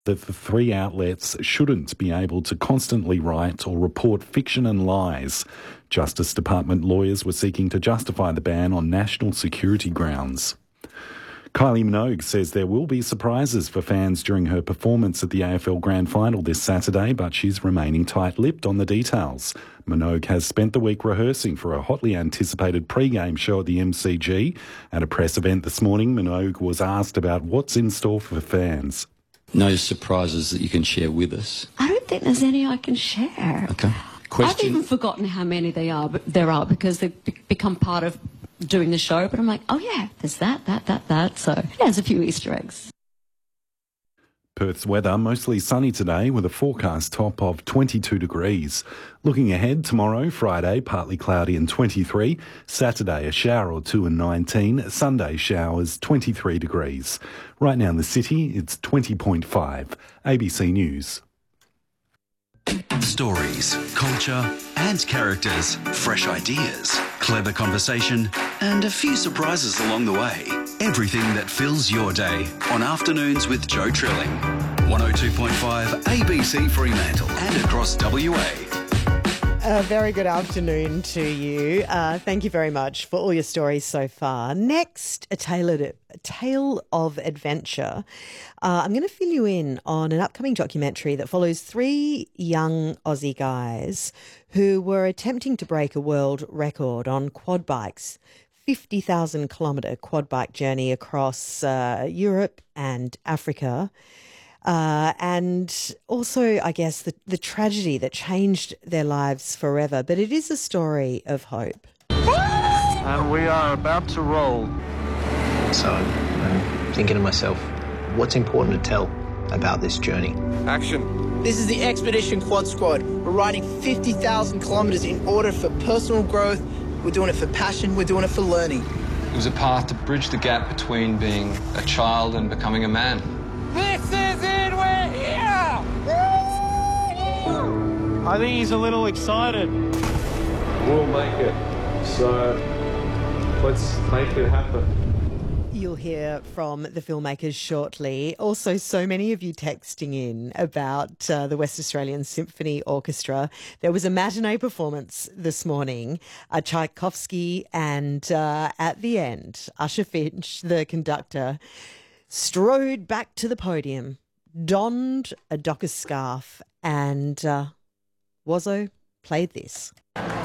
that the three outlets shouldn't be able to constantly write or report fiction and lies. Justice Department lawyers were seeking to justify the ban on national security grounds. Kylie Minogue says there will be surprises for fans during her performance at the AFL Grand Final this Saturday, but she's remaining tight-lipped on the details. Minogue has spent the week rehearsing for a hotly anticipated pre-game show at the MCG. At a press event this morning, Minogue was asked about what's in store for fans. No surprises that you can share with us? I don't think there's any I can share. Okay. I've even forgotten how many there are because they've become part of doing the show, but I'm like, oh yeah, there's that. So yeah, there's a few Easter eggs. Perth's weather mostly sunny today with a forecast top of 22 degrees. Looking ahead, tomorrow, Friday, partly cloudy and 23. Saturday, a shower or two and 19. Sunday, showers, 23 degrees. Right now in the city, it's 20.5. ABC News. Stories, culture and characters, fresh ideas, clever conversation and a few surprises along the way. Everything that fills your day on Afternoons with Joe Trilling. 102.5 ABC Fremantle and across WA. A very good afternoon to you. Thank you very much for all your stories so far. Next, a tale of adventure. I'm going to fill you in on an upcoming documentary that follows three young Aussie guys who were attempting to break a world record on quad bikes. 50,000 kilometre quad bike journey across Europe and Africa. And also, I guess, the tragedy that changed their lives forever. But it is a story of hope. And we are about to roll. So I'm thinking to myself, what's important to tell about this journey? Action. This is the Expedition Quad Squad. We're riding 50,000 kilometres in order for personal growth. We're doing it for passion. We're doing it for learning. It was a path to bridge the gap between being a child and becoming a man. This is it, we're here! I think he's a little excited. We'll make it, so let's make it happen. You'll hear from the filmmakers shortly. Also, so many of you texting in about the West Australian Symphony Orchestra. There was a matinee performance this morning, Tchaikovsky, and at the end, Usher Finch, the conductor, strode back to the podium, donned a docker scarf, and Wazzo played this.